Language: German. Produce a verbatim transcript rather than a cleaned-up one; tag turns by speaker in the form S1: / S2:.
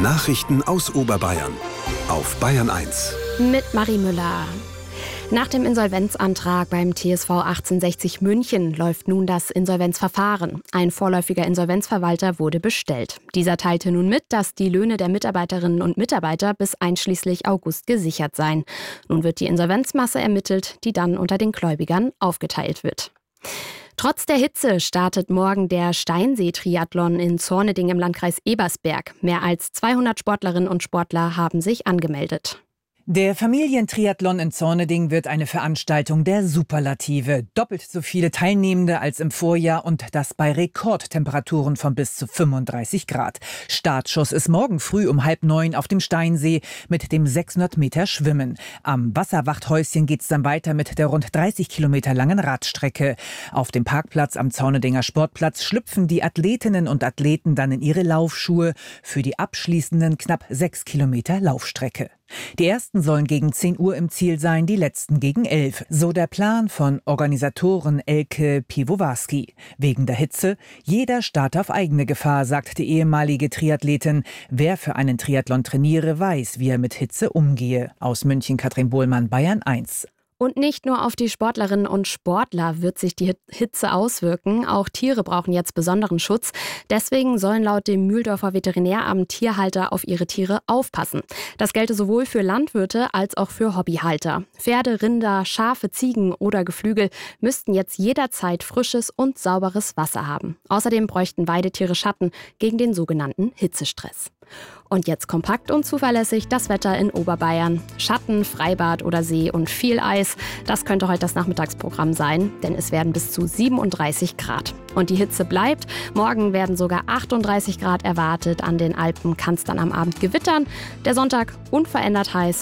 S1: Nachrichten aus Oberbayern auf Bayern eins.
S2: Mit Marie Müller. Nach dem Insolvenzantrag beim T S V achtzehnhundertsechzig München läuft nun das Insolvenzverfahren. Ein vorläufiger Insolvenzverwalter wurde bestellt. Dieser teilte nun mit, dass die Löhne der Mitarbeiterinnen und Mitarbeiter bis einschließlich August gesichert seien. Nun wird die Insolvenzmasse ermittelt, die dann unter den Gläubigern aufgeteilt wird. Trotz der Hitze startet morgen der Steinsee-Triathlon in Zorneding im Landkreis Ebersberg. Mehr als zweihundert Sportlerinnen und Sportler haben sich angemeldet.
S3: Der Familientriathlon in Zorneding wird eine Veranstaltung der Superlative. Doppelt so viele Teilnehmende als im Vorjahr und das bei Rekordtemperaturen von bis zu fünfunddreißig Grad. Startschuss ist morgen früh um halb neun auf dem Steinsee mit dem sechshundert Meter Schwimmen. Am Wasserwachthäuschen geht es dann weiter mit der rund dreißig Kilometer langen Radstrecke. Auf dem Parkplatz am Zornedinger Sportplatz schlüpfen die Athletinnen und Athleten dann in ihre Laufschuhe für die abschließenden knapp sechs Kilometer Laufstrecke. Die ersten sollen gegen zehn Uhr im Ziel sein, die letzten gegen elf. So der Plan von Organisatorin Elke Piwowarski. Wegen der Hitze, jeder Start auf eigene Gefahr, sagt die ehemalige Triathletin. Wer für einen Triathlon trainiere, weiß, wie er mit Hitze umgehe. Aus München Katrin Bohlmann, Bayern eins.
S2: Und nicht nur auf die Sportlerinnen und Sportler wird sich die Hitze auswirken. Auch Tiere brauchen jetzt besonderen Schutz. Deswegen sollen laut dem Mühldorfer Veterinäramt Tierhalter auf ihre Tiere aufpassen. Das gelte sowohl für Landwirte als auch für Hobbyhalter. Pferde, Rinder, Schafe, Ziegen oder Geflügel müssten jetzt jederzeit frisches und sauberes Wasser haben. Außerdem bräuchten Weidetiere Schatten gegen den sogenannten Hitzestress. Und jetzt kompakt und zuverlässig das Wetter in Oberbayern. Schatten, Freibad oder See und viel Eis. Das könnte heute das Nachmittagsprogramm sein, denn es werden bis zu siebenunddreißig Grad. Und die Hitze bleibt. Morgen werden sogar achtunddreißig Grad erwartet. An den Alpen kann es dann am Abend gewittern. Der Sonntag unverändert heiß